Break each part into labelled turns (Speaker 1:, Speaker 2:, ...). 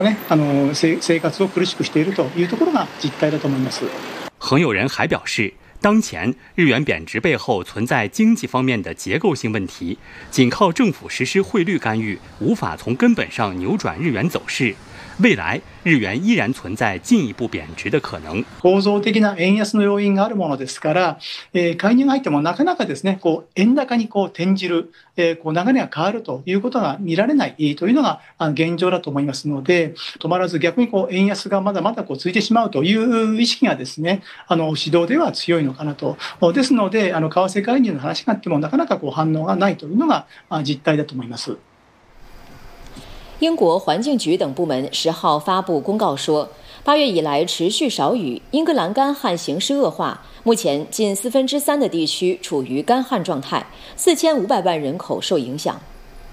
Speaker 1: 生活を苦しくしているというところが実態だと思います。
Speaker 2: 恒有人还表示，当前日元贬值背后存在经济方面的结构性问题，仅靠政府实施汇率干预，无法从根本上扭转日元走势。未来日元依然存在进一步贬值的可能。
Speaker 1: 構造的な円安の要因があるものですから、介入が入ってもなかなかですね、円高に転じる、流れが変わるということが見られないというのが現状だと思いますので、止まらず逆に円安がまだまだ続いてしまうという意識がですね、市場では強いのかなと。ですので、為替介入の話があってもなかなか反応がないというのが実態だと思います。
Speaker 3: 英国环境局等部门10号发布公告说，8月以来持续少雨，英格兰干旱形势恶化，目前近3/4的地区处于干旱状态，4500万人口受影响。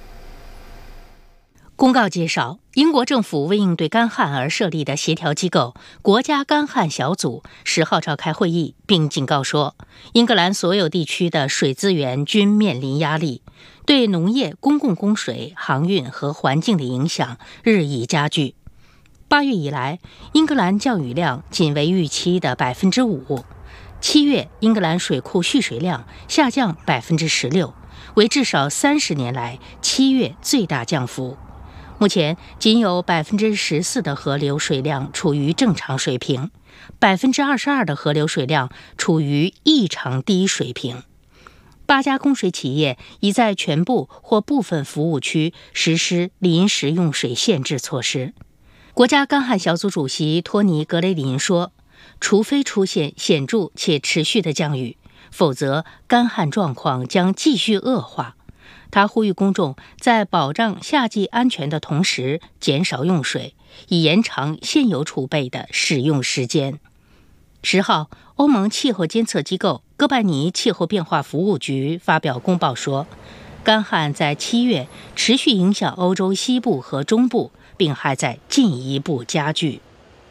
Speaker 4: 公告介绍，英国政府为应对干旱而设立的协调机构国家干旱小组10号召开会议，并警告说，英格兰所有地区的水资源均面临压力，对农业、公共供水、航运和环境的影响日益加剧。8月以来，英格兰降雨量仅为预期的5%。7月，英格兰水库蓄水量下降16%，为至少30年来7月最大降幅。目前仅有14%的河流水量处于正常水平，22%的河流水量处于异常低水平。8家供水企业已在全部或部分服务区实施临时用水限制措施。国家干旱小组主席托尼·格雷林说，除非出现显著且持续的降雨，否则干旱状况将继续恶化。他呼吁公众在保障夏季安全的同时减少用水，以延长现有储备的使用时间。10号，欧盟气候监测机构哥白尼气候变化服务局发表公报说，干旱在7月持续影响欧洲西部和中部，并还在进一步加剧。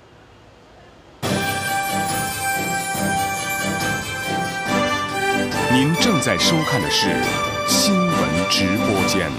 Speaker 5: 您正在收看的是新闻直播间。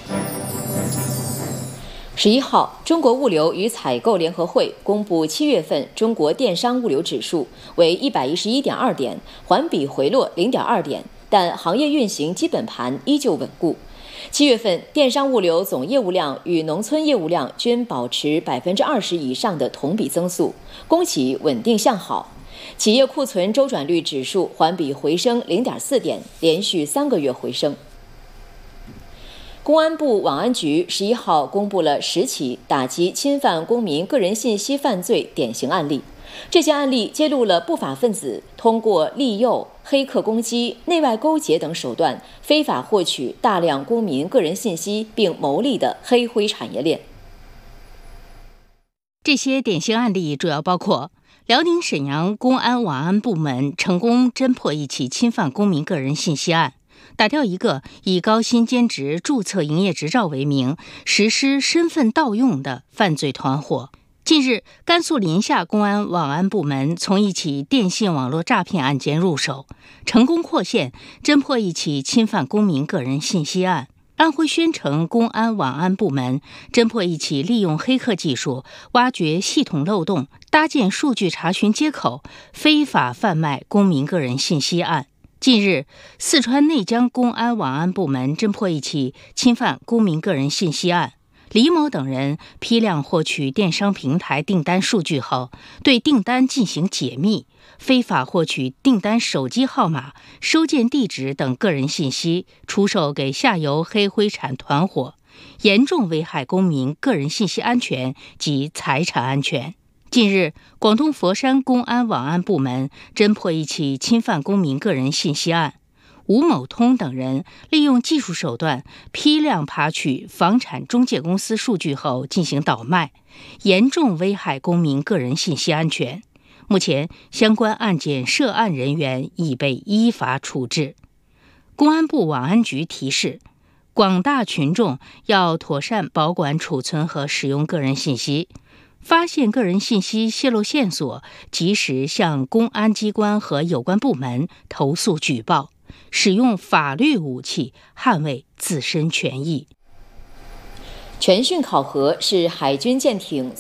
Speaker 3: 11号，中国物流与采购联合会公布7月份中国电商物流指数为111.2点，环比回落0.2点，但行业运行基本盘依旧稳固。7月份电商物流总业务量与农村业务量均保持20%以上的同比增速，供给稳定向好。企业库存周转率指数环比回升0.4点，连续3个月回升。公安部网安局11号公布了10起打击侵犯公民个人信息犯罪典型案例。这些案例揭露了不法分子通过利诱、黑客攻击、内外勾结等手段，非法获取大量公民个人信息并牟利的黑灰产业链。
Speaker 4: 这些典型案例主要包括辽宁沈阳公安网安部门成功侦破一起侵犯公民个人信息案，打掉一个以高薪兼职注册营业执照为名实施身份盗用的犯罪团伙。近日，甘肃临夏公安网安部门从一起电信网络诈骗案件入手，成功扩线侦破一起侵犯公民个人信息案。安徽宣城公安网安部门侦破一起利用黑客技术挖掘系统漏洞、搭建数据查询接口、非法贩卖公民个人信息案。近日，四川内江公安网安部门侦破一起侵犯公民个人信息案。李某等人批量获取电商平台订单数据后，对订单进行解密，非法获取订单手机号码、收件地址等个人信息，出售给下游黑灰产团伙，严重危害公民个人信息安全及财产安全。近日，广东佛山公安网安部门侦破一起侵犯公民个人信息案。吴某通等人利用技术手段批量扒取房产中介公司数据后进行倒卖，严重危害公民个人信息安全。目前，相关案件涉案人员已被依法处置。公安部网安局提示，广大群众要妥善保管储存和使用个人信息，发现个人信息泄露线索，及时向公安机关和有关部门投诉举报，使用法律武器捍卫自身权益。
Speaker 3: 全训考核是海军舰艇